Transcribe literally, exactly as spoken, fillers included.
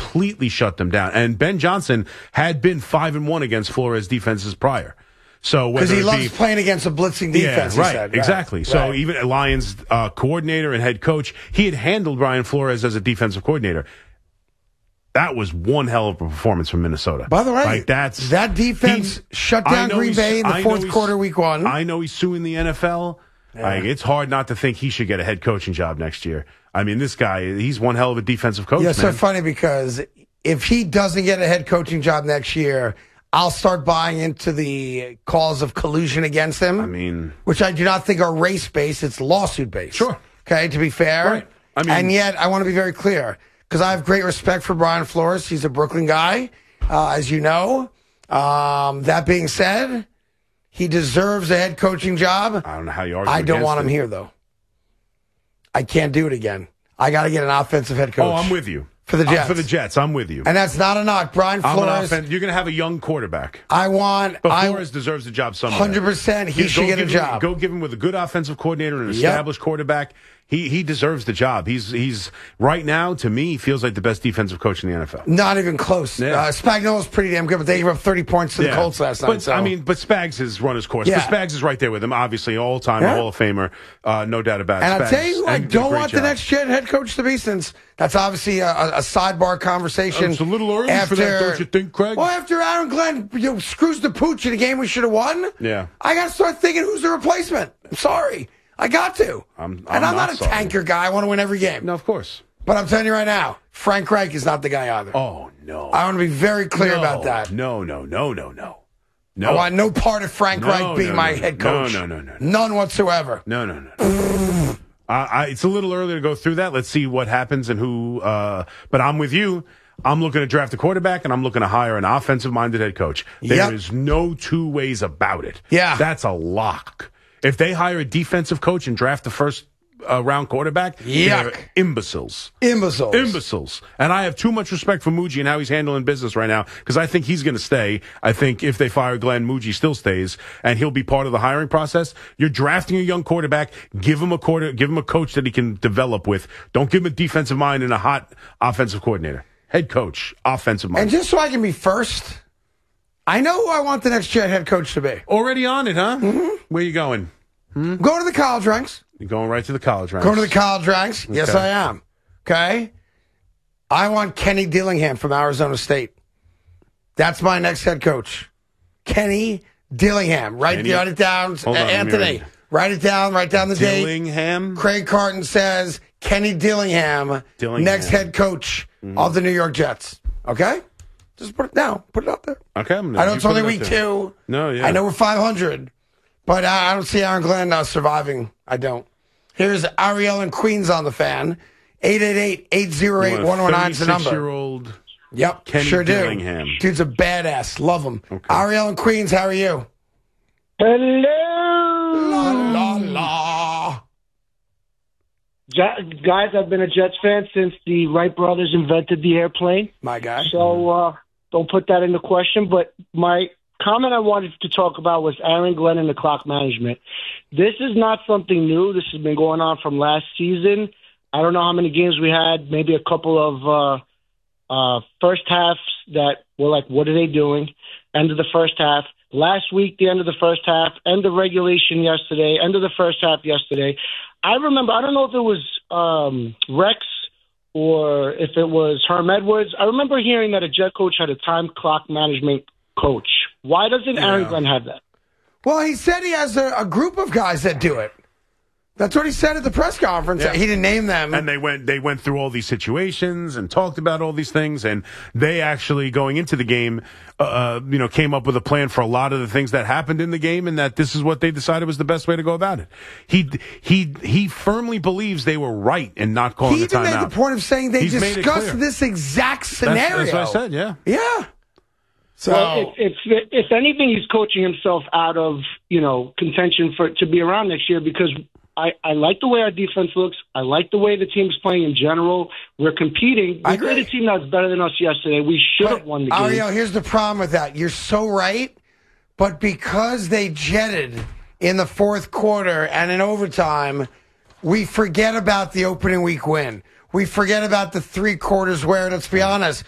completely shut them down. And Ben Johnson had been five and one against Flores defenses prior. So because he loves be, playing against a blitzing defense, yeah, right, he said. Right, exactly. So right. even Lions uh, coordinator and head coach, he had handled Brian Flores as a defensive coordinator. That was one hell of a performance from Minnesota. By the way, like that's, that defense shut down Green Bay in the fourth quarter, week one. I know he's suing the N F L. Yeah. Like, it's hard not to think he should get a head coaching job next year. I mean, this guy, he's one hell of a defensive coach. Yeah, it's man. so funny because if he doesn't get a head coaching job next year, I'll start buying into the calls of collusion against him. I mean, which I do not think are race-based. It's lawsuit-based. Sure. Okay, to be fair. Right. I mean, and yet, I want to be very clear because I have great respect for Brian Flores. He's a Brooklyn guy, uh, as you know. Um, that being said, he deserves a head coaching job. I don't know how you argue I don't want it. him here, though. I can't do it again. I got to get an offensive head coach. Oh, I'm with you. For the Jets. Uh, for the Jets, I'm with you. And that's not a knock. Brian Flores. You're going to have a young quarterback. I want. But I, Flores deserves a job somewhere. one hundred percent he should get a him, job. Go give him with a good offensive coordinator and an established yep. quarterback. He he deserves the job. He's he's right now, to me, he feels like the best defensive coach in the N F L. Not even close. Yeah. Uh, Spagnuolo's pretty damn good, but they gave up thirty points to the yeah. Colts last night. But, so. I mean, but Spags has run his course. Yeah. But Spags is right there with him, obviously, all-time yeah. Hall of Famer, uh, no doubt about it. And Spags, I'll tell you, I don't want job. the next Jet head coach to be, since that's obviously a, a, a sidebar conversation. Oh, it's a little early after, for that, don't you think, Craig? Well, after Aaron Glenn you know, screws the pooch in a game we should have won, yeah. I got to start thinking, who's the replacement? I'm sorry. I got to. I'm, I'm and I'm not, not a sorry. tanker guy. I want to win every game. No, of course. But I'm telling you right now, Frank Reich is not the guy either. Oh, no. I want to be very clear no, about that. No, no, no, no, no. No. I want no part of Frank no, Reich being no, my no, head coach. No, no, no, no. None whatsoever. No, no, no. no. uh, I, it's a little early to go through that. Let's see what happens and who. Uh, but I'm with you. I'm looking to draft a quarterback, and I'm looking to hire an offensive-minded head coach. There yep. is no two ways about it. Yeah. That's a lock. If they hire a defensive coach and draft the first uh, round quarterback, Yuck. they're imbeciles. Imbeciles. Imbeciles. And I have too much respect for Muji and how he's handling business right now, because I think he's going to stay. I think if they fire Glenn, Muji still stays, and he'll be part of the hiring process. You're drafting a young quarterback. Give him a quarter. Give him a coach that he can develop with. Don't give him a defensive mind and a hot offensive coordinator. Head coach, offensive mind. And just so I can be first, I know who I want the next Jet head coach to be. Already on it, huh? Mm-hmm. Where you going? Hmm? Going to the college ranks. You're going right to the college ranks. Going to the college ranks. Okay. Yes, I am. Okay? I want Kenny Dillingham from Arizona State. That's my next head coach. Kenny Dillingham. Write, Kenny? write it down. Hold uh, on, Anthony. Write it down. Write down the Dillingham? date. Craig Carton says Kenny Dillingham, Dillingham. next head coach mm-hmm. of the New York Jets. Okay? Just put it down. Put it out there. Okay. I'm gonna, I know it's only week there. two. No, yeah. I know we're five hundred. But I don't see Aaron Glenn uh, surviving. I don't. Here's Ariel in Queens on the fan. eight eight eight, eight zero eight, one one nine is the number. thirty-six-year-old Yep, Kenny sure Dillingham. do. Dude's a badass. Love him. Okay. Ariel in Queens, how are you? Hello. La, la, la. J- guys, I've been a Jets fan since the Wright brothers invented the airplane. My guy. So uh, don't put that into question. But my comment I wanted to talk about was Aaron Glenn and the clock management. This is not something new. This has been going on from last season. I don't know how many games we had, maybe a couple of uh, uh, first halves that were like, what are they doing? End of the first half. Last week, the end of the first half. End of regulation yesterday. End of the first half yesterday. I remember, I don't know if it was um, Rex or if it was Herm Edwards. I remember hearing that a Jet coach had a time clock management coach. Why doesn't Aaron yeah. Glenn have that? Well, he said he has a, a group of guys that do it. That's what he said at the press conference. Yeah. He didn't name them. And they went they went through all these situations and talked about all these things, and they actually, going into the game, uh, you know, came up with a plan for a lot of the things that happened in the game, and that this is what they decided was the best way to go about it. He he he firmly believes they were right in not calling he the timeout. He even made the point of saying they He's discussed this exact scenario. That's, that's what I said, yeah. Yeah. So, well, if, if if anything, he's coaching himself out of, you know, contention for to be around next year, because I, I like the way our defense looks. I like the way the team's playing in general. We're competing. We played a team that was better than us yesterday. We should have won the game. Ariel, here's the problem with that. You're so right, but because they jetted in the fourth quarter and in overtime, we forget about the opening week win. We forget about the three quarters where, let's be honest,